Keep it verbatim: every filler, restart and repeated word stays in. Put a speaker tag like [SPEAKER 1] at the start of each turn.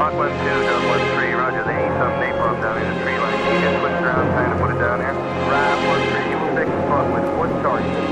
[SPEAKER 1] Mach one two, Delta one three, roger. They need some napalm down in the tree line. Can you just switch around, kind of put it down here? Right, one three, you will fix the spot with one start.